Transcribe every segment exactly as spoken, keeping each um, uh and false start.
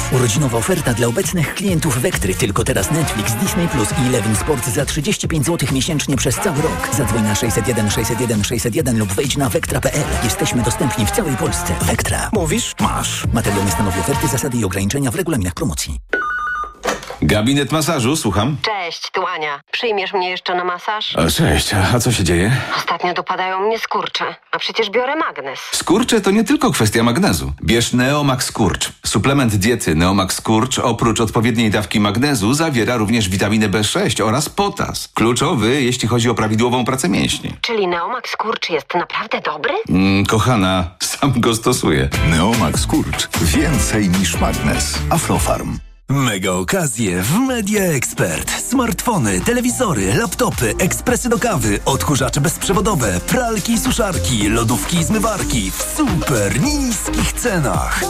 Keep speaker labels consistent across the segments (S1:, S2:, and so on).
S1: Urodzinowa oferta dla obecnych klientów Wektry. Tylko teraz Netflix, Disney Plus i Eleven Sport za trzydzieści pięć złotych miesięcznie przez cały rok. Zadzwoń na sześćset jeden sześćset jeden sześćset jeden lub wejdź na wektra kropka pe el. Jesteśmy dostępni w całej Polsce. Wektra.
S2: Mówisz? Masz.
S1: Materiał nie stanowi oferty, zasady i ograniczenia w regulaminach promocji.
S3: Gabinet masażu, słucham.
S4: Cześć, tu Ania. Przyjmiesz mnie jeszcze na masaż?
S3: O, cześć, a co się dzieje?
S4: Ostatnio dopadają mnie skurcze, a przecież biorę magnez.
S3: Skurcze to nie tylko kwestia magnezu. Bierz Neomax Skurcz. Suplement diety Neomax Skurcz oprócz odpowiedniej dawki magnezu zawiera również witaminę B sześć oraz potas. Kluczowy, jeśli chodzi o prawidłową pracę mięśni.
S4: Czyli Neomax Skurcz jest naprawdę dobry?
S3: Mm, kochana, sam go stosuję.
S2: Neomax Skurcz. Więcej niż magnez. Aflofarm.
S5: Mega okazje w Media Expert. Smartfony, telewizory, laptopy, ekspresy do kawy, odkurzacze bezprzewodowe, pralki i suszarki, lodówki i zmywarki w super niskich cenach.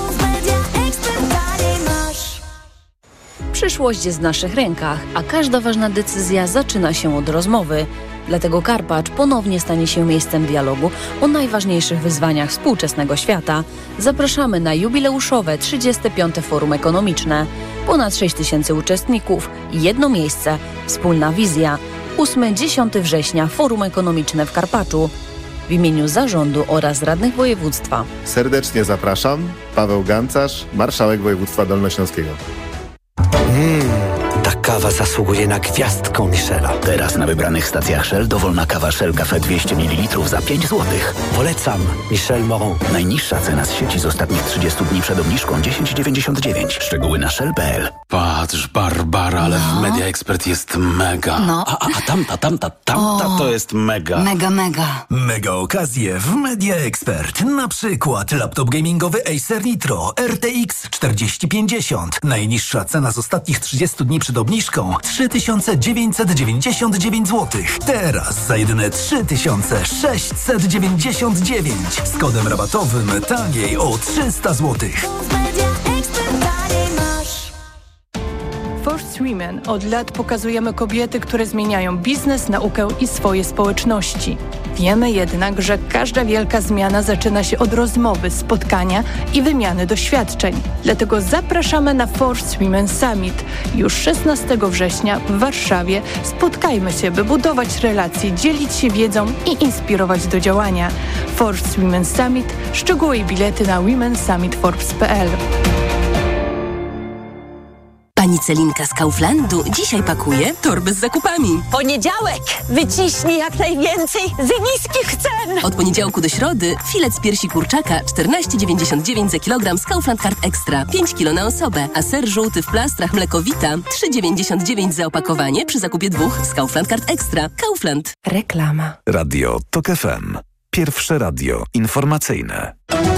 S6: Przyszłość jest w naszych rękach, a każda ważna decyzja zaczyna się od rozmowy. Dlatego Karpacz ponownie stanie się miejscem dialogu o najważniejszych wyzwaniach współczesnego świata. Zapraszamy na jubileuszowe trzydzieste piąte Forum Ekonomiczne. Ponad sześć tysięcy uczestników, jedno miejsce, wspólna wizja. ósmego do dziesiątego września Forum Ekonomiczne w Karpaczu. W imieniu zarządu oraz radnych województwa.
S7: Serdecznie zapraszam. Paweł Gancarz, marszałek województwa dolnośląskiego.
S8: Mmm, ta kawa zasługuje na gwiazdkę Michela.
S9: Teraz na wybranych stacjach Shell dowolna kawa Shell Cafe dwieście mililitrów za pięć złotych.
S8: Polecam. Michel Moron.
S9: Najniższa cena z sieci z ostatnich trzydziestu dni przed obniżką dziesięć dziewięćdziesiąt dziewięć. Szczegóły na shell kropka pe el.
S10: Patrz, Barbara, ale no. w Media Expert jest mega.
S11: No.
S10: A, a, a tamta, tamta, tamta
S11: o,
S10: to jest mega.
S11: Mega, mega.
S5: Mega okazje w Media Expert. Na przykład laptop gamingowy Acer Nitro R T X czterdzieści pięćdziesiąt. Najniższa cena z ostatnich trzydziestu dni przed obniżką trzy tysiące dziewięćset dziewięćdziesiąt dziewięć złotych. Teraz za jedyne trzy tysiące sześćset dziewięćdziesiąt dziewięć. Z kodem rabatowym taniej o trzysta złotych.
S12: First Women od lat pokazujemy kobiety, które zmieniają biznes, naukę i swoje społeczności. Wiemy jednak, że każda wielka zmiana zaczyna się od rozmowy, spotkania i wymiany doświadczeń. Dlatego zapraszamy na First Women Summit. Już szesnastego września w Warszawie spotkajmy się, by budować relacje, dzielić się wiedzą i inspirować do działania. First Women Summit. Szczegóły i bilety na women summit forbes kropka pe el.
S13: Pani Celinka z Kauflandu dzisiaj pakuje torby z zakupami.
S14: Poniedziałek! Wyciśnij jak najwięcej z niskich cen!
S13: Od poniedziałku do środy filet z piersi kurczaka czternaście dziewięćdziesiąt dziewięć za kilogram z Kaufland Card Extra, pięć kilo na osobę, a ser żółty w plastrach mlekowita trzy dziewięćdziesiąt dziewięć za opakowanie przy zakupie dwóch z Kaufland Card Extra. Kaufland.
S6: Reklama.
S2: Radio Tok F M. Pierwsze radio informacyjne.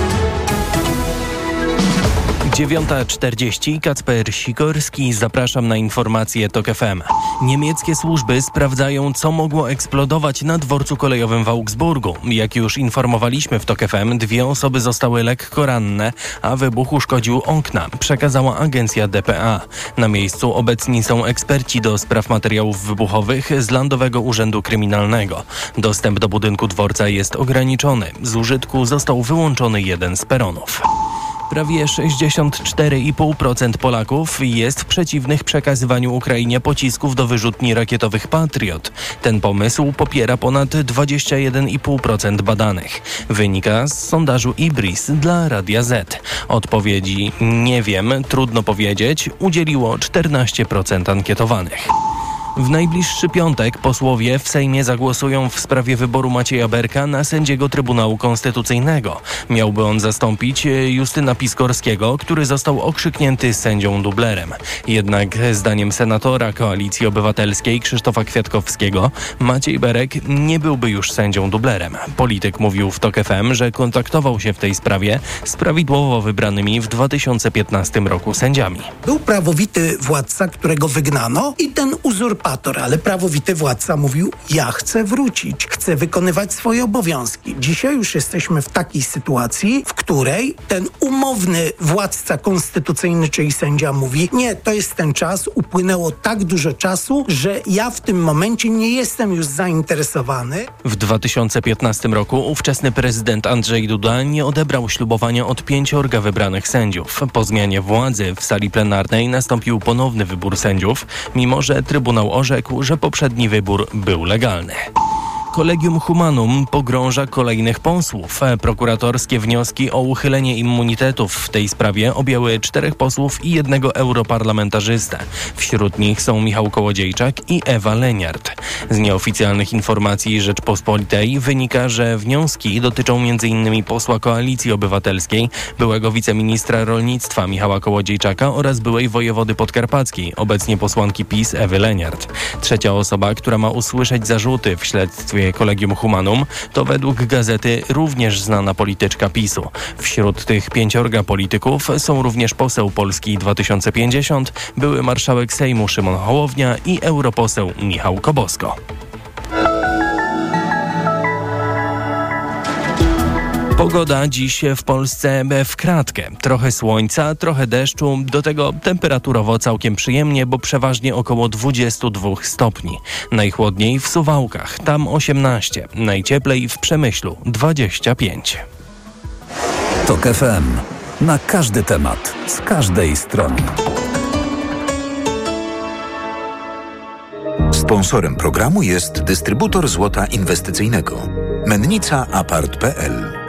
S15: dziewiąta czterdzieści, Kacper Sikorski, zapraszam na informacje Tok F M. Niemieckie służby sprawdzają, co mogło eksplodować na dworcu kolejowym w Augsburgu. Jak już informowaliśmy w Tok F M, dwie osoby zostały lekko ranne, a wybuch uszkodził okna, przekazała agencja D P A. Na miejscu obecni są eksperci do spraw materiałów wybuchowych z Landowego Urzędu Kryminalnego. Dostęp do budynku dworca jest ograniczony. Z użytku został wyłączony jeden z peronów. Prawie sześćdziesiąt cztery i pół procent Polaków jest przeciwnych przekazywaniu Ukrainie pocisków do wyrzutni rakietowych Patriot. Ten pomysł popiera ponad dwadzieścia jeden i pół procent badanych. Wynika z sondażu Ibris dla Radia Z. Odpowiedzi nie wiem, trudno powiedzieć udzieliło czternaście procent ankietowanych. W najbliższy piątek posłowie w Sejmie zagłosują w sprawie wyboru Macieja Berka na sędziego Trybunału Konstytucyjnego. Miałby on zastąpić Justyna Piskorskiego, który został okrzyknięty sędzią dublerem. Jednak zdaniem senatora Koalicji Obywatelskiej Krzysztofa Kwiatkowskiego Maciej Berek nie byłby już sędzią dublerem. Polityk mówił w Tok F M, że kontaktował się w tej sprawie z prawidłowo wybranymi w dwa tysiące piętnastym roku sędziami.
S16: Był prawowity władca, którego wygnano i ten uzurpator
S11: uzurpator, ale prawowity władca mówił: ja chcę wrócić, chcę wykonywać swoje obowiązki. Dzisiaj już jesteśmy w takiej sytuacji, w której ten umowny władca konstytucyjny, czyli sędzia, mówi: nie, to jest ten czas, upłynęło tak dużo czasu, że ja w tym momencie nie jestem już zainteresowany.
S15: W dwa tysiące piętnastym roku ówczesny prezydent Andrzej Duda nie odebrał ślubowania od pięciorga wybranych sędziów. Po zmianie władzy w sali plenarnej nastąpił ponowny wybór sędziów, mimo że Trybunał orzekł, że poprzedni wybór był legalny. Collegium Humanum pogrąża kolejnych posłów. Prokuratorskie wnioski o uchylenie immunitetów w tej sprawie objęły czterech posłów i jednego europarlamentarzystę. Wśród nich są Michał Kołodziejczak i Ewa Leniart. Z nieoficjalnych informacji Rzeczpospolitej wynika, że wnioski dotyczą między innymi posła Koalicji Obywatelskiej, byłego wiceministra rolnictwa Michała Kołodziejczaka oraz byłej wojewody podkarpackiej, obecnie posłanki PiS Ewy Leniart. Trzecia osoba, która ma usłyszeć zarzuty w śledztwie Collegium Humanum, to według gazety również znana polityczka PiSu. Wśród tych pięciorga polityków są również poseł Polski dwa tysiące pięćdziesiąt, były marszałek Sejmu Szymon Hołownia i europoseł Michał Kobosko. Pogoda dziś w Polsce w kratkę. Trochę słońca, trochę deszczu, do tego temperaturowo całkiem przyjemnie, bo przeważnie około dwadzieścia dwa stopni. Najchłodniej w Suwałkach, tam osiemnaście. Najcieplej w Przemyślu, dwadzieścia pięć.
S2: Tok F M. Na każdy temat, z każdej strony.
S16: Sponsorem programu jest dystrybutor złota inwestycyjnego. Mennica Apart kropka p l.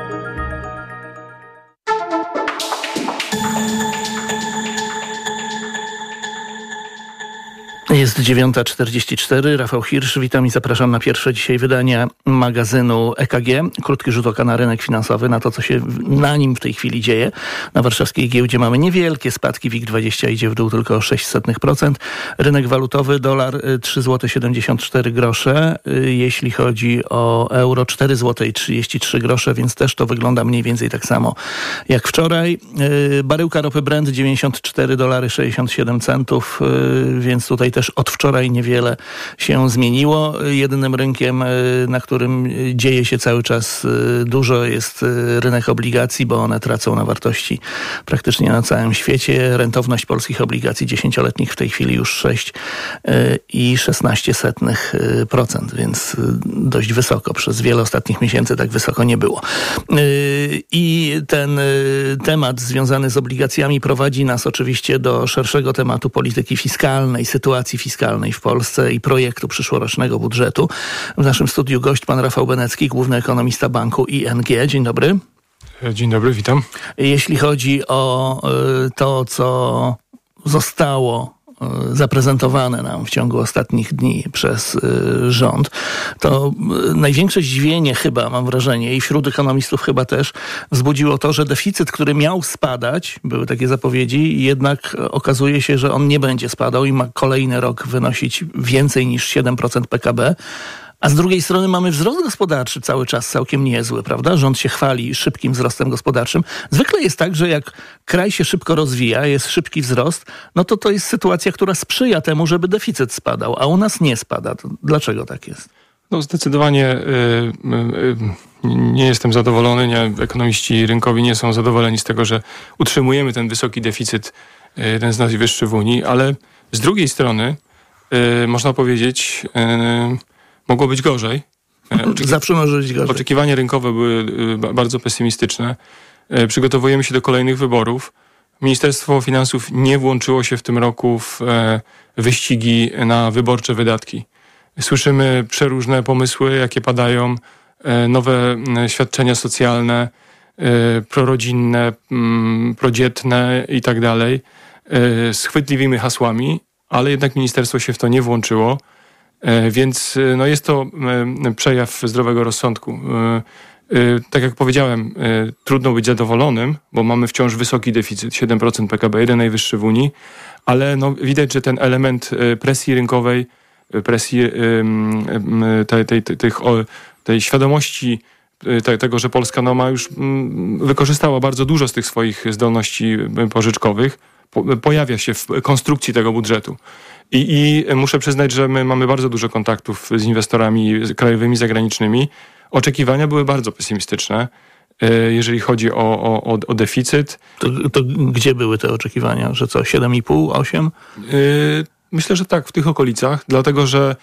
S17: Jest dziewiąta czterdzieści cztery, Rafał Hirsch, witam i zapraszam na pierwsze dzisiaj wydanie magazynu E K G. Krótki rzut oka na rynek finansowy, na to, co się na nim w tej chwili dzieje. Na warszawskiej giełdzie mamy niewielkie spadki, WIG dwadzieścia idzie w dół tylko o sześć dziesiątych procent. Rynek walutowy, dolar trzy złote siedemdziesiąt cztery grosze, jeśli chodzi o euro cztery złote trzydzieści trzy grosze, więc też to wygląda mniej więcej tak samo jak wczoraj. Baryłka ropy Brent dziewięćdziesiąt cztery dolary sześćdziesiąt siedem centów, więc tutaj też od wczoraj niewiele się zmieniło. Jedynym rynkiem, na którym dzieje się cały czas dużo, jest rynek obligacji, bo one tracą na wartości praktycznie na całym świecie. Rentowność polskich obligacji dziesięcioletnich w tej chwili już sześć i szesnaście setnych procent, więc dość wysoko. Przez wiele ostatnich miesięcy tak wysoko nie było. I ten temat związany z obligacjami prowadzi nas oczywiście do szerszego tematu polityki fiskalnej, sytuacji fiskalnej w Polsce i projektu przyszłorocznego budżetu. W naszym studiu gość pan Rafał Benecki, główny ekonomista banku I N G. Dzień dobry.
S18: Dzień dobry, witam.
S17: Jeśli chodzi o to, co zostało zaprezentowane nam w ciągu ostatnich dni przez y, rząd, to y, największe zdziwienie chyba, mam wrażenie, i wśród ekonomistów chyba też, wzbudziło to, że deficyt, który miał spadać, były takie zapowiedzi, jednak okazuje się, że on nie będzie spadał i ma kolejny rok wynosić więcej niż siedem procent P K B. A z drugiej strony mamy wzrost gospodarczy cały czas całkiem niezły, prawda? Rząd się chwali szybkim wzrostem gospodarczym. Zwykle jest tak, że jak kraj się szybko rozwija, jest szybki wzrost, no to to jest sytuacja, która sprzyja temu, żeby deficyt spadał, a u nas nie spada. To dlaczego tak jest?
S18: No zdecydowanie y, y, y, nie jestem zadowolony, nie, ekonomiści rynkowi nie są zadowoleni z tego, że utrzymujemy ten wysoki deficyt, y, jeden z najwyższych w Unii, ale z drugiej strony y, można powiedzieć... Y, Mogło być gorzej.
S17: Oczeki- Zawsze może być gorzej.
S18: Oczekiwania rynkowe były bardzo pesymistyczne. Przygotowujemy się do kolejnych wyborów. Ministerstwo Finansów nie włączyło się w tym roku w wyścigi na wyborcze wydatki. Słyszymy przeróżne pomysły, jakie padają, nowe świadczenia socjalne, prorodzinne, prodzietne i tak dalej, z chwytliwymi hasłami, ale jednak ministerstwo się w to nie włączyło. Więc no jest to przejaw zdrowego rozsądku. Tak jak powiedziałem, trudno być zadowolonym, bo mamy wciąż wysoki deficyt, siedem procent P K B, jeden najwyższy w Unii, ale no widać, że ten element presji rynkowej, presji tej, tej, tej, tej, tej świadomości tego, że Polska no ma już wykorzystała bardzo dużo z tych swoich zdolności pożyczkowych, po, pojawia się w konstrukcji tego budżetu. I, I muszę przyznać, że my mamy bardzo dużo kontaktów z inwestorami krajowymi, zagranicznymi. Oczekiwania były bardzo pesymistyczne, jeżeli chodzi o, o, o deficyt.
S17: To, to gdzie były te oczekiwania? Że co, siedem i pół, osiem?
S18: Myślę, że tak, w tych okolicach, dlatego że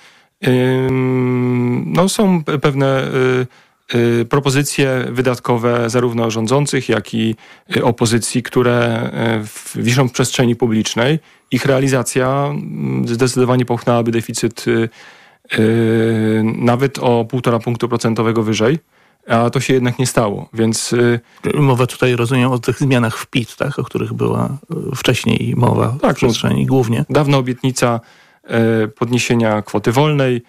S18: no, są pewne propozycje wydatkowe zarówno rządzących, jak i opozycji, które wiszą w przestrzeni publicznej. Ich realizacja zdecydowanie popchnęłaby deficyt nawet o półtora punktu procentowego wyżej, a to się jednak nie stało, więc...
S17: Mowa tutaj, rozumiem, o tych zmianach w P I T, tak, o których była wcześniej mowa tak, w przestrzeni no, głównie.
S18: Dawna obietnica podniesienia kwoty wolnej.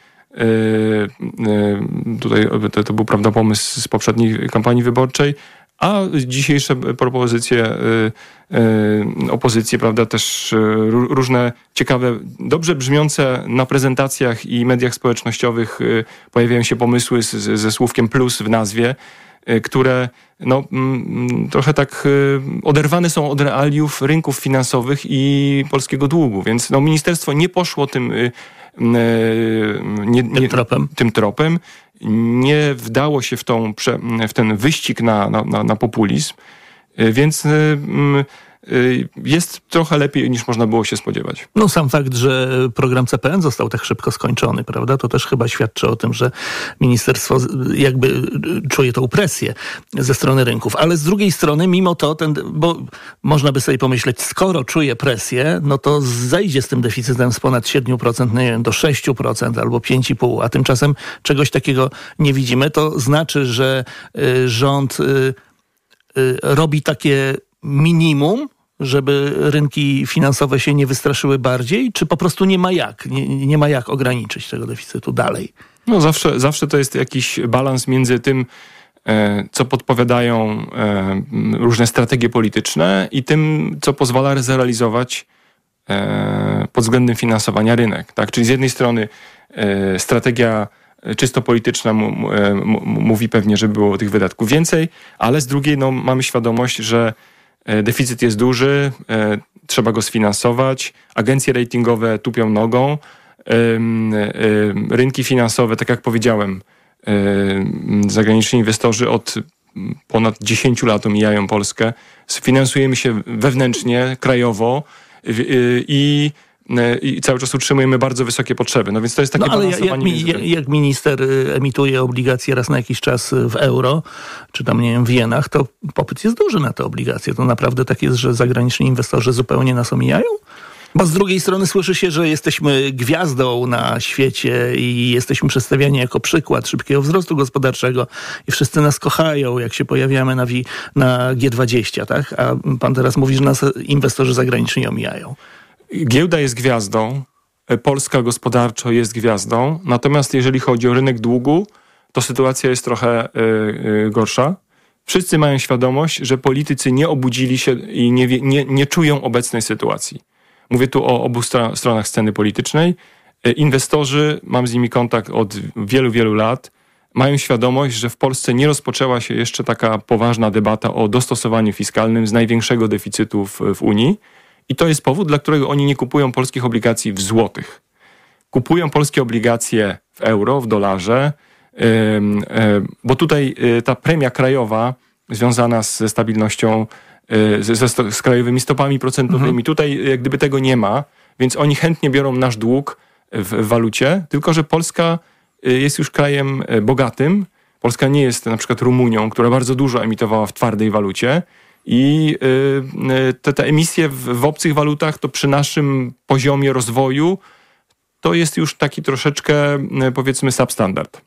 S18: Tutaj to, to był prawda pomysł z poprzedniej kampanii wyborczej, a dzisiejsze propozycje opozycji, prawda, też różne ciekawe, dobrze brzmiące na prezentacjach i mediach społecznościowych pojawiają się pomysły z, z, ze słówkiem plus w nazwie, które no, trochę tak oderwane są od realiów rynków finansowych i polskiego długu, więc no, ministerstwo nie poszło tym, nie, nie,
S17: tym tropem.
S18: Tym tropem. Nie wdało się w, tą, w ten wyścig na, na, na populizm, więc jest trochę lepiej niż można było się spodziewać.
S17: No sam fakt, że program C P N został tak szybko skończony, prawda, to też chyba świadczy o tym, że ministerstwo jakby czuje tą presję ze strony rynków. Ale z drugiej strony, mimo to, ten, bo można by sobie pomyśleć, skoro czuje presję, no to zejdzie z tym deficytem z ponad siedem procent, nie wiem, do sześć procent albo pięć i pół procent, a tymczasem czegoś takiego nie widzimy. To znaczy, że y, rząd y, y, robi takie minimum, żeby rynki finansowe się nie wystraszyły bardziej, czy po prostu nie ma jak, nie, nie ma jak ograniczyć tego deficytu dalej?
S18: No zawsze, zawsze to jest jakiś balans między tym, co podpowiadają różne strategie polityczne i tym, co pozwala zrealizować pod względem finansowania rynek. Tak? Czyli z jednej strony strategia czysto polityczna m- m- mówi pewnie, że było tych wydatków więcej, ale z drugiej no, mamy świadomość, że deficyt jest duży, trzeba go sfinansować, agencje ratingowe tupią nogą, rynki finansowe, tak jak powiedziałem, zagraniczni inwestorzy od ponad dziesięciu lat omijają Polskę, finansujemy się wewnętrznie, krajowo i i cały czas utrzymujemy bardzo wysokie potrzeby. No więc to jest takie
S17: no, ale
S18: balansowanie.
S17: Jak, jak, jak minister emituje obligacje raz na jakiś czas w euro, czy tam, nie wiem, w jenach, to popyt jest duży na te obligacje. To naprawdę tak jest, że zagraniczni inwestorzy zupełnie nas omijają? Bo z drugiej strony słyszy się, że jesteśmy gwiazdą na świecie i jesteśmy przedstawiani jako przykład szybkiego wzrostu gospodarczego i wszyscy nas kochają, jak się pojawiamy na, na G dwadzieścia, tak? A pan teraz mówi, że nas inwestorzy zagraniczni omijają.
S18: Giełda jest gwiazdą, Polska gospodarczo jest gwiazdą, natomiast jeżeli chodzi o rynek długu, to sytuacja jest trochę yy, gorsza. Wszyscy mają świadomość, że politycy nie obudzili się i nie, nie, nie czują obecnej sytuacji. Mówię tu o obu stronach sceny politycznej. Inwestorzy, mam z nimi kontakt od wielu, wielu lat, mają świadomość, że w Polsce nie rozpoczęła się jeszcze taka poważna debata o dostosowaniu fiskalnym z największego deficytu w, w Unii. I to jest powód, dla którego oni nie kupują polskich obligacji w złotych. Kupują polskie obligacje w euro, w dolarze, yy, yy, bo tutaj yy, ta premia krajowa związana ze stabilnością, yy, ze, z, z krajowymi stopami procentowymi, mhm. tutaj jak gdyby tego nie ma, więc oni chętnie biorą nasz dług w, w walucie, tylko że Polska jest już krajem bogatym. Polska nie jest na przykład Rumunią, która bardzo dużo emitowała w twardej walucie. I te, te emisje w, w obcych walutach to przy naszym poziomie rozwoju to jest już taki troszeczkę, powiedzmy, substandard.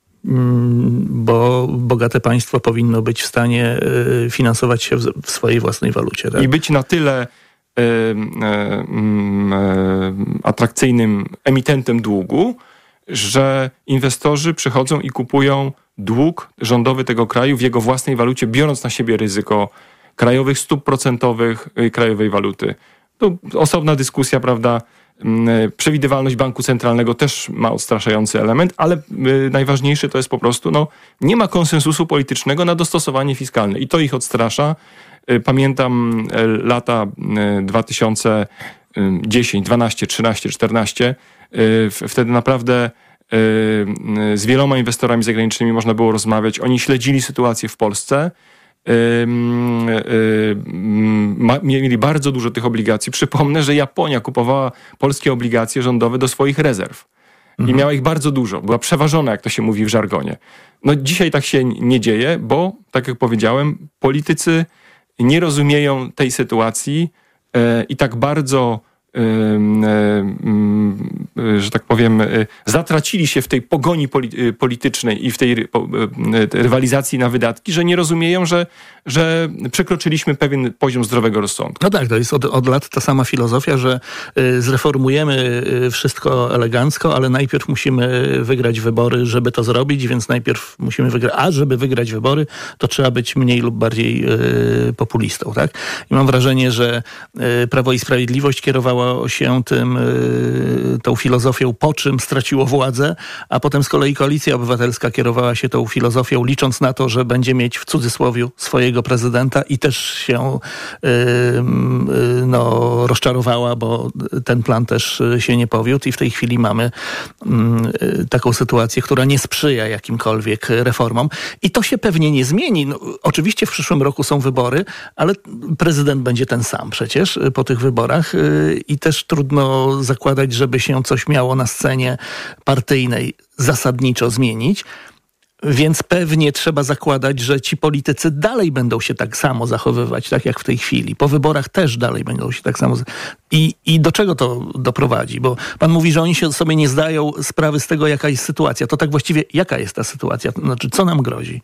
S17: Bo bogate państwo powinno być w stanie finansować się w, w swojej własnej walucie. Tak?
S18: I być na tyle y, y, y, atrakcyjnym emitentem długu, że inwestorzy przychodzą i kupują dług rządowy tego kraju w jego własnej walucie, biorąc na siebie ryzyko krajowych stóp procentowych i krajowej waluty. To osobna dyskusja, prawda? Przewidywalność banku centralnego też ma odstraszający element, ale najważniejsze to jest po prostu, no, nie ma konsensusu politycznego na dostosowanie fiskalne i to ich odstrasza. Pamiętam lata dwa tysiące dziesiąty, dwunasty, trzynasty, czternasty. Wtedy naprawdę z wieloma inwestorami zagranicznymi można było rozmawiać. Oni śledzili sytuację w Polsce. Mieli bardzo dużo tych obligacji. Przypomnę, że Japonia kupowała polskie obligacje rządowe do swoich rezerw. I mhm. miała ich bardzo dużo. Była przeważona, jak to się mówi w żargonie. No dzisiaj tak się nie dzieje, bo, tak jak powiedziałem, politycy nie rozumieją tej sytuacji e, i tak bardzo e, e, że tak powiem, e, zatracili się w tej pogoni poli- politycznej i w tej po, e, rywalizacji na wydatki, że nie rozumieją, że, że przekroczyliśmy pewien poziom zdrowego rozsądku.
S17: No tak, to jest od, od lat ta sama filozofia, że y, zreformujemy y, wszystko elegancko, ale najpierw musimy wygrać wybory, żeby to zrobić, więc najpierw musimy wygrać, a żeby wygrać wybory, to trzeba być mniej lub bardziej y, populistą, tak? I mam wrażenie, że y, Prawo i Sprawiedliwość kierowało się tym, y, tą filozofią, po czym straciło władzę, a potem z kolei Koalicja Obywatelska kierowała się tą filozofią, licząc na to, że będzie mieć w cudzysłowie swojego prezydenta i też się y, y, no, rozczarowała, bo ten plan też się nie powiódł i w tej chwili mamy y, taką sytuację, która nie sprzyja jakimkolwiek reformom i to się pewnie nie zmieni. No, oczywiście w przyszłym roku są wybory, ale prezydent będzie ten sam przecież po tych wyborach y, i też trudno zakładać, żeby się coś miało na scenie partyjnej zasadniczo zmienić. Więc pewnie trzeba zakładać, że ci politycy dalej będą się tak samo zachowywać, tak jak w tej chwili. Po wyborach też dalej będą się tak samo... I, i do czego to doprowadzi? Bo pan mówi, że oni się sobie nie zdają sprawy z tego, jaka jest sytuacja. To tak właściwie jaka jest ta sytuacja? Znaczy, co nam grozi?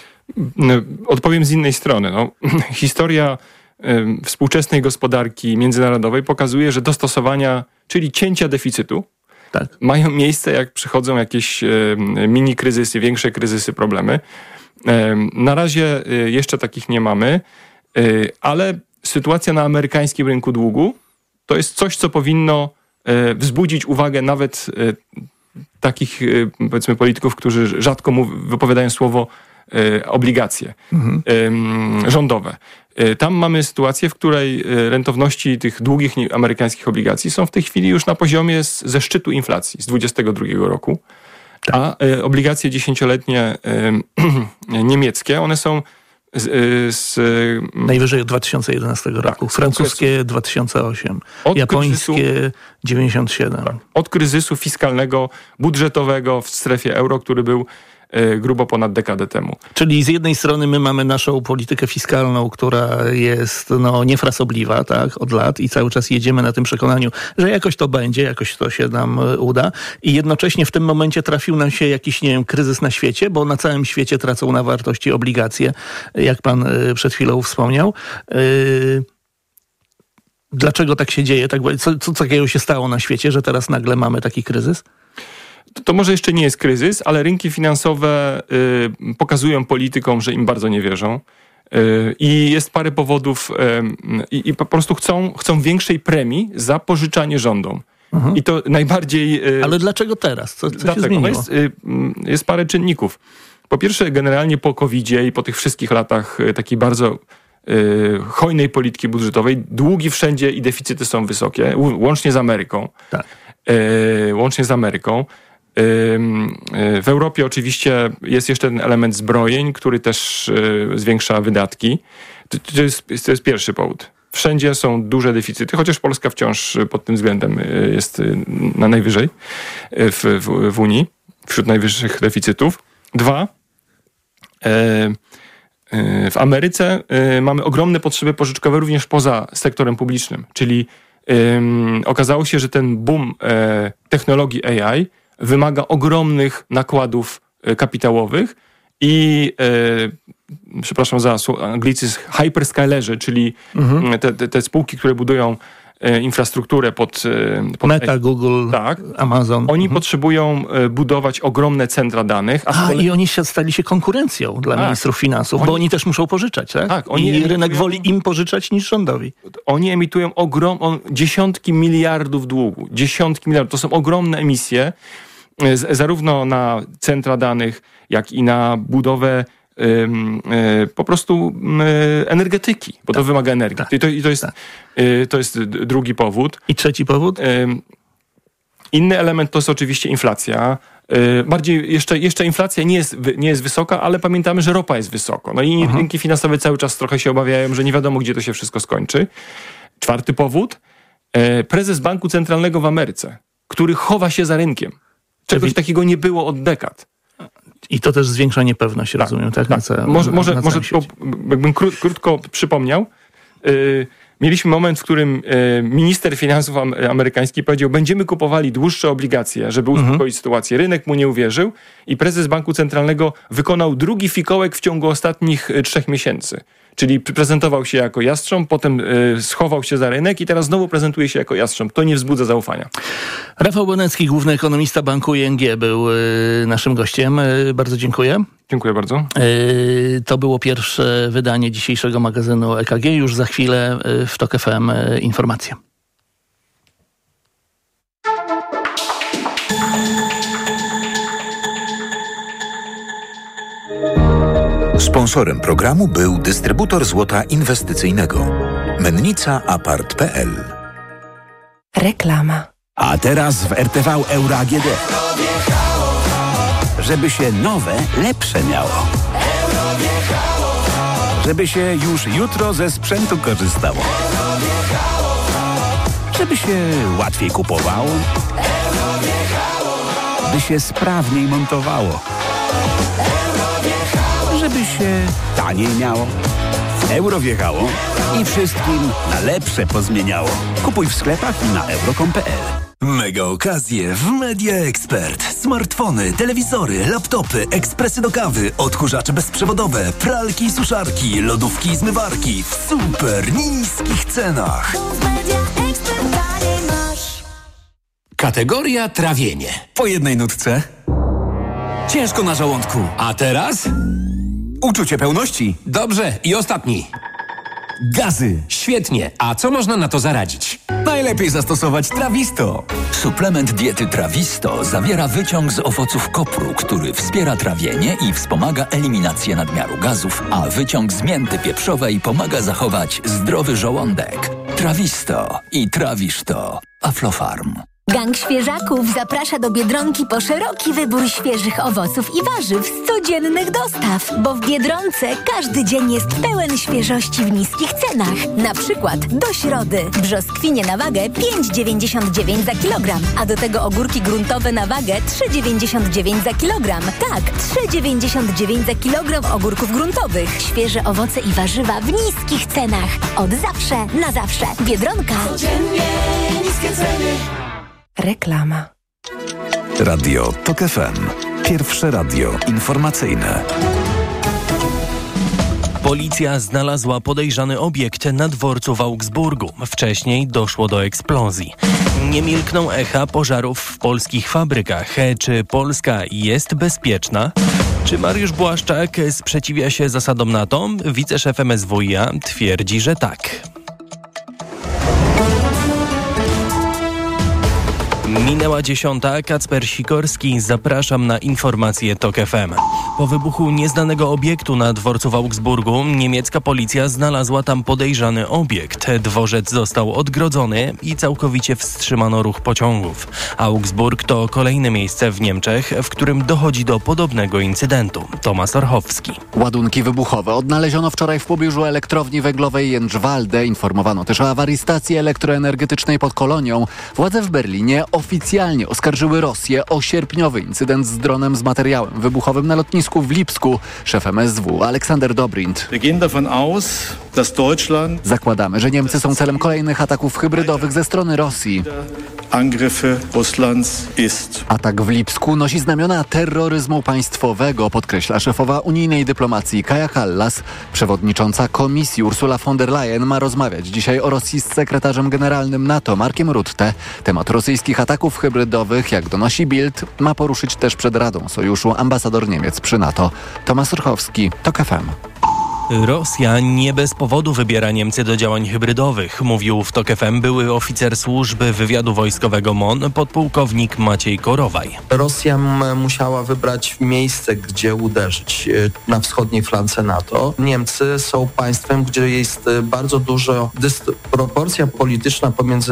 S18: Odpowiem z innej strony. No, historia y, współczesnej gospodarki międzynarodowej pokazuje, że dostosowania, czyli cięcia deficytu, tak, mają miejsce, jak przychodzą jakieś e, mini kryzysy, większe kryzysy, problemy. E, na razie e, jeszcze takich nie mamy, e, ale sytuacja na amerykańskim rynku długu to jest coś, co powinno e, wzbudzić uwagę nawet e, takich, e, powiedzmy, polityków, którzy rzadko mów, wypowiadają słowo e, obligacje mhm. e, rządowe. Tam mamy sytuację, w której rentowności tych długich amerykańskich obligacji są w tej chwili już na poziomie z, ze szczytu inflacji z dwudziestego drugiego roku, a obligacje dziesięcioletnie niemieckie, one są z, z,
S17: najwyżej od dwa tysiące jedenastego roku, tak, francuskie dwa tysiące osiem, japońskie kryzysu, dziewięćdziesiąt siedem. Tak,
S18: od kryzysu fiskalnego, budżetowego w strefie euro, który był grubo ponad dekadę temu.
S17: Czyli z jednej strony my mamy naszą politykę fiskalną, która jest no, niefrasobliwa, tak, od lat i cały czas jedziemy na tym przekonaniu, że jakoś to będzie, jakoś to się nam uda i jednocześnie w tym momencie trafił nam się jakiś, nie wiem, kryzys na świecie, bo na całym świecie tracą na wartości obligacje, jak pan przed chwilą wspomniał. Yy... Dlaczego tak się dzieje? Tak, co, co takiego się stało na świecie, że teraz nagle mamy taki kryzys?
S18: To może jeszcze nie jest kryzys, ale rynki finansowe y, pokazują politykom, że im bardzo nie wierzą. Y, I jest parę powodów y, i po prostu chcą, chcą większej premii za pożyczanie rządom. Mhm. I to najbardziej...
S17: Y, ale dlaczego teraz? Co, co
S18: dlatego,
S17: się zmieniło?
S18: Jest, y, jest parę czynników. Po pierwsze, generalnie po kowidzie i po tych wszystkich latach y, takiej bardzo y, hojnej polityki budżetowej, długi wszędzie i deficyty są wysokie, łącznie z Ameryką. Tak. Y, łącznie z Ameryką. W Europie oczywiście jest jeszcze ten element zbrojeń, który też zwiększa wydatki. To jest, to jest pierwszy powód. Wszędzie są duże deficyty, chociaż Polska wciąż pod tym względem jest na najwyżej w, w, w Unii, wśród najwyższych deficytów. Dwa, w Ameryce mamy ogromne potrzeby pożyczkowe również poza sektorem publicznym, czyli okazało się, że ten boom technologii A I wymaga ogromnych nakładów kapitałowych i e, przepraszam za anglicyzm, hyperscalerzy, czyli mhm. te, te, te spółki, które budują e, infrastrukturę pod, pod...
S17: Meta, Google, tak, Amazon.
S18: Oni
S17: mhm.
S18: potrzebują budować ogromne centra danych.
S17: A, a kolei... i oni się stali się konkurencją dla tak. ministrów finansów, oni... bo oni też muszą pożyczać, tak? tak oni I emitują... rynek woli im pożyczać niż rządowi.
S18: Oni emitują ogrom... dziesiątki miliardów długu. Dziesiątki miliardów. To są ogromne emisje, z, zarówno na centra danych, jak i na budowę y, y, po prostu y, energetyki, bo tak. to wymaga energii. Tak. I, to, i to, jest, tak. y, to jest drugi powód.
S17: I trzeci powód?
S18: Y, inny element to jest oczywiście inflacja. Y, bardziej jeszcze, jeszcze inflacja nie jest, nie jest wysoka, ale pamiętamy, że ropa jest wysoko. No i Aha. rynki finansowe cały czas trochę się obawiają, że nie wiadomo, gdzie to się wszystko skończy. Czwarty powód. Y, prezes Banku Centralnego w Ameryce, który chowa się za rynkiem. Czegoś Czyli... takiego nie było od dekad.
S17: I to też zwiększa niepewność, tak, rozumiem, tak?
S18: tak.
S17: Na całe,
S18: może może,
S17: na
S18: może po, jakbym kró, krótko przypomniał, yy, mieliśmy moment, w którym yy, minister finansów am, amerykański powiedział, będziemy kupowali dłuższe obligacje, żeby uspokoić mhm. sytuację. Rynek mu nie uwierzył i prezes Banku Centralnego wykonał drugi fikołek w ciągu ostatnich yy, trzech miesięcy. Czyli prezentował się jako jastrząb, potem y, schował się za rynek i teraz znowu prezentuje się jako jastrząb. To nie wzbudza zaufania.
S17: Rafał Bonecki, główny ekonomista banku I N G, był y, naszym gościem. Y, bardzo dziękuję.
S18: Dziękuję bardzo.
S17: Y, to było pierwsze wydanie dzisiejszego magazynu E K G. Już za chwilę y, w Tok F M y, informacje.
S16: Sponsorem programu był dystrybutor złota inwestycyjnego Mennica Apart kropka p l.
S14: Reklama.
S9: A teraz w R T V Euro A G D. Żeby się nowe, lepsze miało. Żeby się już jutro ze sprzętu korzystało. Żeby się łatwiej kupowało. By się sprawniej montowało. Żeby się taniej miało. Euro wjechało i wszystkim na lepsze pozmieniało. Kupuj w sklepach i na euro kropka com kropka p l.
S5: Mega okazje w Media Expert. Smartfony, telewizory, laptopy, ekspresy do kawy, odkurzacze bezprzewodowe, pralki i suszarki, lodówki i zmywarki w super niskich cenach.
S9: Kategoria trawienie.
S5: Po jednej nutce. Ciężko na żołądku.
S9: A teraz?
S5: Uczucie pełności.
S9: Dobrze, i ostatni.
S5: Gazy.
S9: Świetnie. A co można na to zaradzić?
S5: Najlepiej zastosować Trawisto.
S1: Suplement diety Trawisto zawiera wyciąg z owoców kopru, który wspiera trawienie i wspomaga eliminację nadmiaru gazów, a wyciąg z mięty pieprzowej pomaga zachować zdrowy żołądek. Trawisto i trawisz to. Aflofarm.
S19: Gang Świeżaków zaprasza do Biedronki po szeroki wybór świeżych owoców i warzyw z codziennych dostaw, bo w Biedronce każdy dzień jest pełen świeżości w niskich cenach. Na przykład do środy brzoskwinie na wagę pięć dziewięćdziesiąt dziewięć za kilogram, a do tego ogórki gruntowe na wagę trzy dziewięćdziesiąt dziewięć za kilogram. Tak, trzy dziewięćdziesiąt dziewięć za kilogram ogórków gruntowych. Świeże owoce i warzywa w niskich cenach. Od zawsze na zawsze. Biedronka. Codziennie niskie ceny. Reklama.
S2: Radio Tok F M. Pierwsze radio informacyjne.
S15: Policja znalazła podejrzany obiekt na dworcu w Augsburgu. Wcześniej doszło do eksplozji. Nie milkną echa pożarów w polskich fabrykach. Czy Polska jest bezpieczna? Czy Mariusz Błaszczak sprzeciwia się zasadom NATO? Wiceszef M S W i A twierdzi, że tak. Minęła dziesiąta. Kacper Sikorski. Zapraszam na informacje Tok F M. Po wybuchu nieznanego obiektu na dworcu w Augsburgu niemiecka policja znalazła tam podejrzany obiekt. Dworzec został odgrodzony i całkowicie wstrzymano ruch pociągów. Augsburg to kolejne miejsce w Niemczech, w którym dochodzi do podobnego incydentu. Tomasz Orchowski.
S20: Ładunki wybuchowe odnaleziono wczoraj w pobliżu elektrowni węglowej Jędrzwalde. Informowano też o awarii stacji elektroenergetycznej pod Kolonią. Władze w Berlinie oficjalnie oskarżyły Rosję o sierpniowy incydent z dronem z materiałem wybuchowym na lotnisku w Lipsku. Szef M S W Aleksander Dobrindt. Zakładamy, że Niemcy są celem kolejnych ataków hybrydowych ze strony Rosji. Atak w Lipsku nosi znamiona terroryzmu państwowego, podkreśla szefowa unijnej dyplomacji Kaja Kallas. Przewodnicząca Komisji Ursula von der Leyen ma rozmawiać dzisiaj o Rosji z sekretarzem generalnym NATO Markiem Rutte. Temat rosyjskich ataków hybrydowych, jak donosi Bild, ma poruszyć też przed Radą Sojuszu ambasador Niemiec przy NATO. Tomasz Orchowski, Tok F M.
S15: Rosja nie bez powodu wybiera Niemcy do działań hybrydowych, mówił w TOK F M były oficer służby wywiadu wojskowego M O N, podpułkownik Maciej Korowaj.
S21: Rosja musiała wybrać miejsce, gdzie uderzyć na wschodniej flance NATO. Niemcy są państwem, gdzie jest bardzo duża dysproporcja polityczna pomiędzy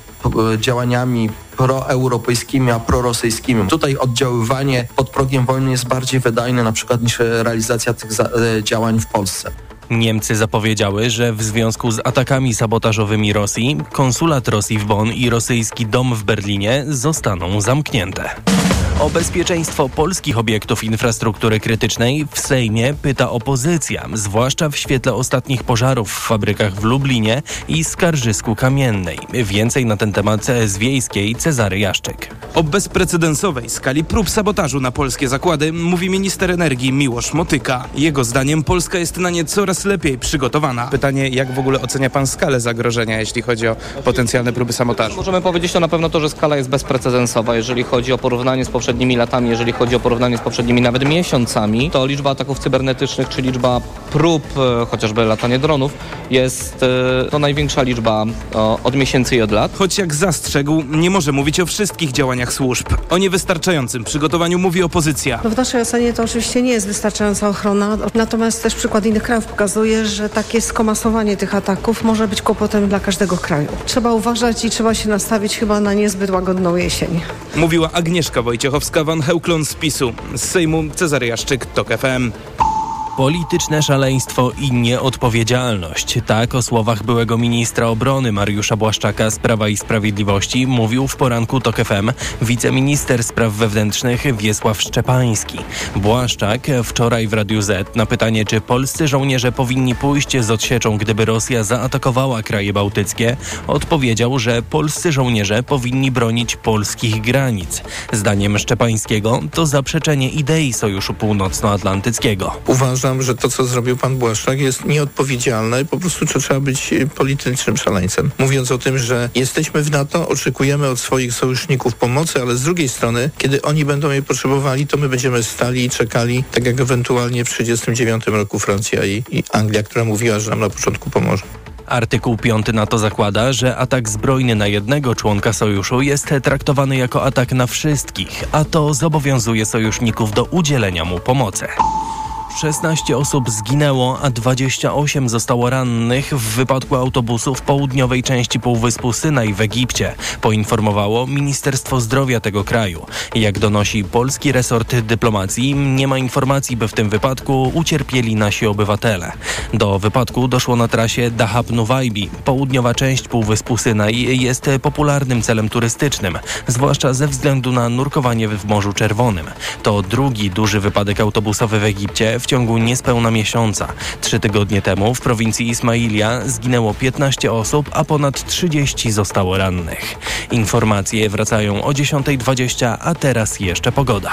S21: działaniami proeuropejskimi, a prorosyjskimi. Tutaj oddziaływanie pod progiem wojny jest bardziej wydajne na przykład niż realizacja tych za- działań w Polsce.
S15: Niemcy zapowiedziały, że w związku z atakami sabotażowymi Rosji, konsulat Rosji w Bonn i rosyjski dom w Berlinie zostaną zamknięte. O bezpieczeństwo polskich obiektów infrastruktury krytycznej w Sejmie pyta opozycja, zwłaszcza w świetle ostatnich pożarów w fabrykach w Lublinie i Skarżysku Kamiennej. Więcej na ten temat z Wiejskiej Cezary Jaszczyk.
S22: O bezprecedensowej skali prób sabotażu na polskie zakłady mówi minister energii Miłosz Motyka. Jego zdaniem Polska jest na nie coraz lepiej przygotowana.
S23: Pytanie, jak w ogóle ocenia pan skalę zagrożenia, jeśli chodzi o potencjalne próby sabotażu?
S24: Możemy powiedzieć to na pewno to, że skala jest bezprecedensowa, jeżeli chodzi o porównanie z poprzednimi latami, jeżeli chodzi o porównanie z poprzednimi nawet miesiącami, to liczba ataków cybernetycznych, czy liczba prób, e, chociażby latanie dronów, jest e, to największa liczba o, od miesięcy i od lat.
S22: Choć jak zastrzegł, nie może mówić o wszystkich działaniach służb. O niewystarczającym przygotowaniu mówi opozycja.
S25: No w naszej ocenie to oczywiście nie jest wystarczająca ochrona, natomiast też przykład innych krajów pokazuje, że takie skomasowanie tych ataków może być kłopotem dla każdego kraju. Trzeba uważać i trzeba się nastawić chyba na niezbyt łagodną jesień.
S22: Mówiła Agnieszka Wojciechowska-Van Heukloń z PiSu. Z Sejmu Cezary Jaszczyk, TOK F M.
S15: Polityczne szaleństwo i nieodpowiedzialność. Tak o słowach byłego ministra obrony Mariusza Błaszczaka z Prawa i Sprawiedliwości mówił w poranku TOK F M wiceminister spraw wewnętrznych Wiesław Szczepański. Błaszczak wczoraj w Radiu Z na pytanie, czy polscy żołnierze powinni pójść z odsieczą, gdyby Rosja zaatakowała kraje bałtyckie, odpowiedział, że polscy żołnierze powinni bronić polskich granic. Zdaniem Szczepańskiego to zaprzeczenie idei Sojuszu Północnoatlantyckiego.
S26: Uważam, że to, co zrobił pan Błaszczak, jest nieodpowiedzialne i po prostu trzeba być politycznym szaleńcem. Mówiąc o tym, że jesteśmy w NATO, oczekujemy od swoich sojuszników pomocy, ale z drugiej strony, kiedy oni będą jej potrzebowali, to my będziemy stali i czekali, tak jak ewentualnie w tysiąc dziewięćset trzydziestym dziewiątym roku Francja i, i Anglia, która mówiła, że nam na początku pomoże.
S15: Artykuł piąty NATO zakłada, że atak zbrojny na jednego członka sojuszu jest traktowany jako atak na wszystkich, a to zobowiązuje sojuszników do udzielenia mu pomocy. szesnaście osób zginęło, a dwadzieścia osiem zostało rannych w wypadku autobusu w południowej części Półwyspu Synaj w Egipcie, poinformowało Ministerstwo Zdrowia tego kraju. Jak donosi polski resort dyplomacji, nie ma informacji, by w tym wypadku ucierpieli nasi obywatele. Do wypadku doszło na trasie Dahab-Nuwaybi. Południowa część Półwyspu Synaj jest popularnym celem turystycznym, zwłaszcza ze względu na nurkowanie w Morzu Czerwonym. To drugi duży wypadek autobusowy w Egipcie w ciągu niespełna miesiąca. Trzy tygodnie temu w prowincji Ismailia zginęło piętnaście osób, a ponad trzydzieści zostało rannych. Informacje wracają o dziesiąta dwadzieścia, a teraz jeszcze pogoda.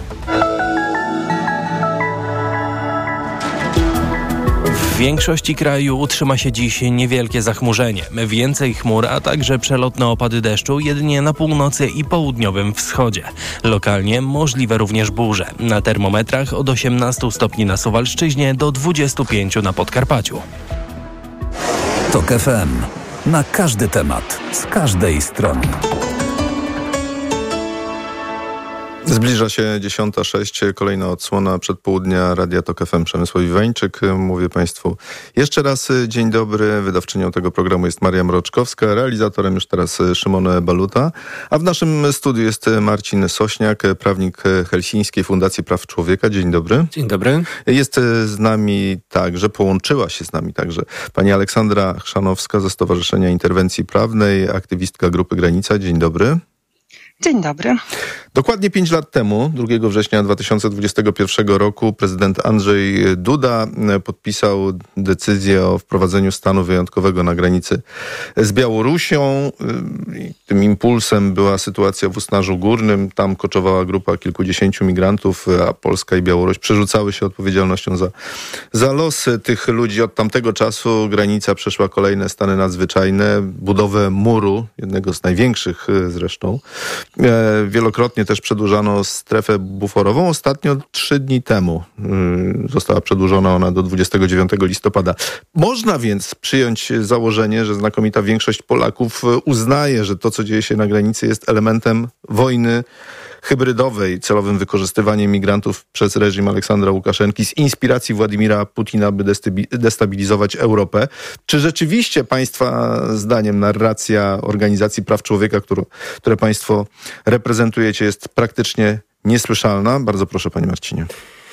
S15: W większości kraju utrzyma się dziś niewielkie zachmurzenie. Więcej chmur, a także przelotne opady deszczu jedynie na północy i południowym wschodzie. Lokalnie możliwe również burze. Na termometrach od osiemnastu stopni na Suwalszczyźnie do dwudziestu pięciu na Podkarpaciu.
S2: TOK F M. Na każdy temat, z każdej strony.
S7: Zbliża się dziesiąta sześć, kolejna odsłona przedpołudnia Radia TOK F M. Przemysław Iwańczyk. Mówię Państwu jeszcze raz dzień dobry. Wydawczynią tego programu jest Maria Mroczkowska, realizatorem już teraz Szymon Baluta. A w naszym studiu jest Marcin Sośniak, prawnik Helsińskiej Fundacji Praw Człowieka. Dzień dobry.
S27: Dzień dobry.
S7: Jest z nami także, połączyła się z nami także pani Aleksandra Chrzanowska ze Stowarzyszenia Interwencji Prawnej, aktywistka Grupy Granica. Dzień dobry.
S28: Dzień dobry.
S7: Dokładnie pięć lat temu, drugiego września dwa tysiące dwudziestego pierwszego roku, prezydent Andrzej Duda podpisał decyzję o wprowadzeniu stanu wyjątkowego na granicy z Białorusią. Tym impulsem była sytuacja w Usnarzu Górnym. Tam koczowała grupa kilkudziesięciu migrantów, a Polska i Białoruś przerzucały się odpowiedzialnością za, za losy tych ludzi. Od tamtego czasu granica przeszła kolejne stany nadzwyczajne, budowę muru, jednego z największych zresztą. Wielokrotnie wielokrotnie też przedłużano strefę buforową. Ostatnio trzy dni temu yy, została przedłużona ona do dwudziestego dziewiątego listopada. Można więc przyjąć założenie, że znakomita większość Polaków uznaje, że to, co dzieje się na granicy, jest elementem wojny hybrydowej, celowym wykorzystywaniem migrantów przez reżim Aleksandra Łukaszenki z inspiracji Władimira Putina, by destabilizować Europę. Czy rzeczywiście państwa zdaniem narracja Organizacji Praw Człowieka, którą, które państwo reprezentujecie, jest praktycznie niesłyszalna? Bardzo proszę, panie Marcinie.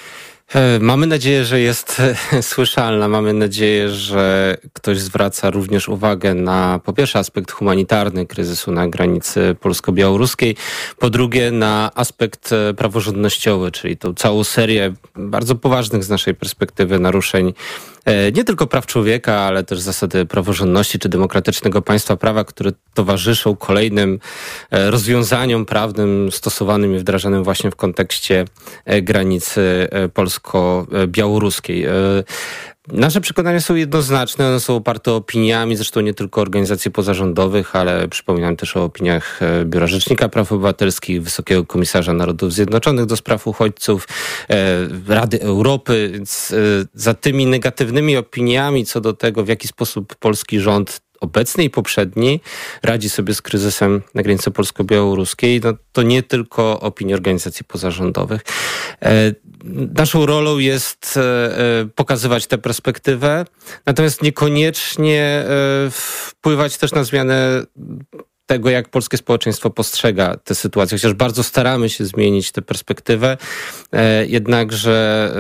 S3: Mamy nadzieję, że jest słyszalna. Mamy nadzieję, że ktoś zwraca również uwagę na, po pierwsze, aspekt humanitarny kryzysu na granicy polsko-białoruskiej, po drugie na aspekt praworządnościowy, czyli tą całą serię bardzo poważnych z naszej perspektywy naruszeń nie tylko praw człowieka, ale też zasady praworządności czy demokratycznego państwa prawa, które towarzyszą kolejnym rozwiązaniom prawnym stosowanym i wdrażanym właśnie w kontekście granicy polsko-białoruskiej. Nasze przekonania są jednoznaczne, one są oparte opiniami, zresztą nie tylko organizacji pozarządowych, ale przypominam też o opiniach Biura Rzecznika Praw Obywatelskich, Wysokiego Komisarza Narodów Zjednoczonych do spraw uchodźców, Rady Europy. Więc za tymi negatywnymi opiniami co do tego, w jaki sposób polski rząd obecny i poprzedni radzi sobie z kryzysem na granicy polsko-białoruskiej, no to nie tylko opinie organizacji pozarządowych. E, naszą rolą jest e, pokazywać tę perspektywę, natomiast niekoniecznie e, wpływać też na zmianę tego, jak polskie społeczeństwo postrzega tę sytuację. Chociaż bardzo staramy się zmienić tę perspektywę, e, jednakże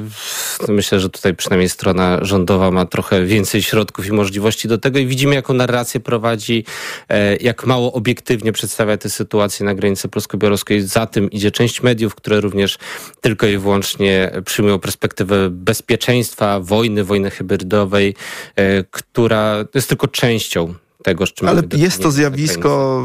S3: e, myślę, że tutaj przynajmniej strona rządowa ma trochę więcej środków i możliwości do tego i widzimy, jaką narrację prowadzi, e, jak mało obiektywnie przedstawia tę sytuację na granicy polsko-białoruskiej. Za tym idzie część mediów, które również tylko i wyłącznie przyjmują perspektywę bezpieczeństwa, wojny, wojny hybrydowej, e, która jest tylko częścią tego, z czym
S7: ale jest to zjawisko,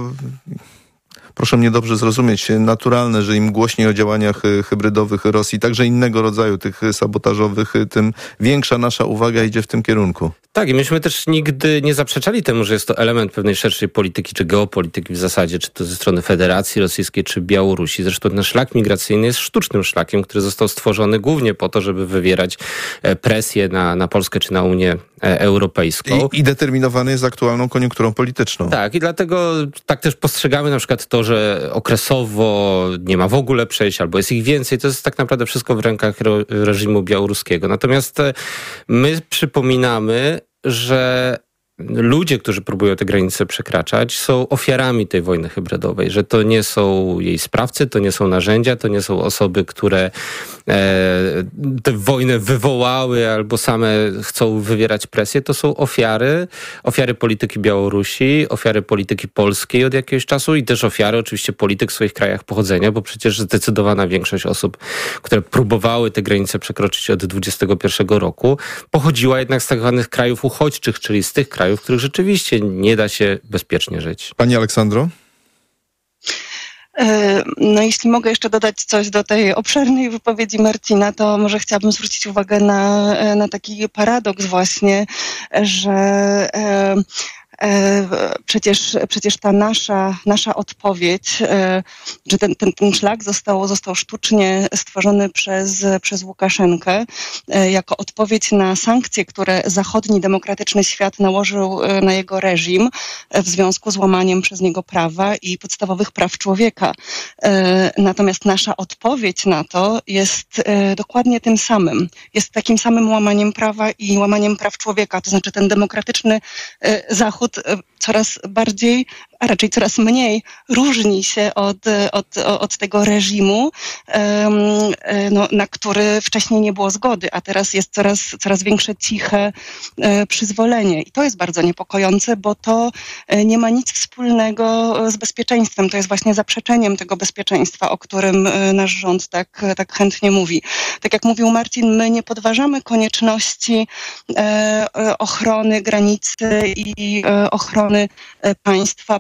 S7: proszę mnie dobrze zrozumieć, naturalne, że im głośniej o działaniach hybrydowych Rosji, także innego rodzaju tych sabotażowych, tym większa nasza uwaga idzie w tym kierunku.
S3: Tak, i myśmy też nigdy nie zaprzeczali temu, że jest to element pewnej szerszej polityki, czy geopolityki w zasadzie, czy to ze strony Federacji Rosyjskiej, czy Białorusi. Zresztą ten szlak migracyjny jest sztucznym szlakiem, który został stworzony głównie po to, żeby wywierać presję na, na Polskę, czy na Unię Europejską.
S7: I, I determinowany jest aktualną koniunkturą polityczną.
S3: Tak, i dlatego tak też postrzegamy na przykład to, że okresowo nie ma w ogóle przejść, albo jest ich więcej. To jest tak naprawdę wszystko w rękach re- reżimu białoruskiego. Natomiast my przypominamy, że ludzie, którzy próbują te granice przekraczać, są ofiarami tej wojny hybrydowej, że to nie są jej sprawcy, to nie są narzędzia, to nie są osoby, które e, tę wojnę wywołały albo same chcą wywierać presję. To są ofiary, ofiary polityki Białorusi, ofiary polityki polskiej od jakiegoś czasu i też ofiary oczywiście polityk w swoich krajach pochodzenia, bo przecież zdecydowana większość osób, które próbowały te granice przekroczyć od dwudziestego pierwszego roku, pochodziła jednak z tak zwanych krajów uchodźczych, czyli z tych krajów, w których rzeczywiście nie da się bezpiecznie żyć.
S7: Pani Aleksandro?
S4: No jeśli mogę jeszcze dodać coś do tej obszernej wypowiedzi Marcina, to może chciałabym zwrócić uwagę na, na taki paradoks właśnie, że Przecież, przecież ta nasza, nasza odpowiedź, że ten, ten, ten szlak został, został sztucznie stworzony przez, przez Łukaszenkę jako odpowiedź na sankcje, które zachodni demokratyczny świat nałożył na jego reżim w związku z łamaniem przez niego prawa i podstawowych praw człowieka. Natomiast nasza odpowiedź na to jest dokładnie tym samym. Jest takim samym łamaniem prawa i łamaniem praw człowieka. To znaczy ten demokratyczny Zachód coraz bardziej, a raczej coraz mniej różni się od, od, od tego reżimu, no, na który wcześniej nie było zgody, a teraz jest coraz, coraz większe ciche przyzwolenie. I to jest bardzo niepokojące, bo to nie ma nic wspólnego z bezpieczeństwem. To jest właśnie zaprzeczeniem tego bezpieczeństwa, o którym nasz rząd tak, tak chętnie mówi. Tak jak mówił Marcin, my nie podważamy konieczności ochrony granicy i ochrony państwa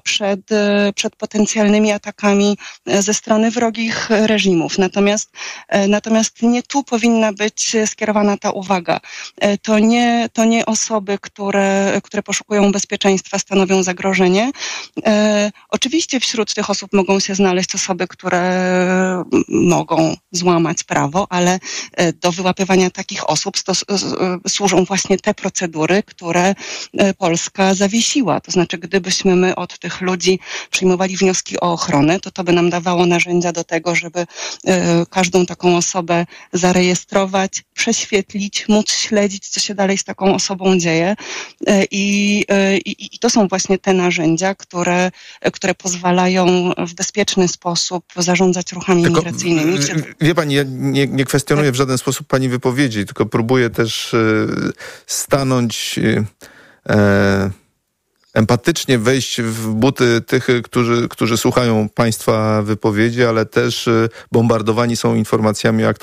S4: przed, przed potencjalnymi atakami ze strony wrogich reżimów. Natomiast, natomiast nie tu powinna być skierowana ta uwaga. To nie, to nie osoby, które, które poszukują bezpieczeństwa, stanowią zagrożenie. Oczywiście wśród tych osób mogą się znaleźć osoby, które mogą złamać prawo, ale do wyłapywania takich osób stos- służą właśnie te procedury, które Polska zawiesiła. To znaczy, gdybyśmy my od tych ludzi przyjmowali wnioski o ochronę, to to by nam dawało narzędzia do tego, żeby każdą taką osobę zarejestrować, prześwietlić, móc śledzić, co się dalej z taką osobą dzieje. I, i, i to są właśnie te narzędzia, które, które pozwalają w bezpieczny sposób zarządzać ruchami
S7: tylko,
S4: migracyjnymi.
S7: Wie pani, ja nie, nie kwestionuję w żaden sposób pani wypowiedzi, tylko próbuję też stanąć e, empatycznie, wejść w buty tych, którzy, którzy słuchają państwa wypowiedzi, ale też bombardowani są informacjami o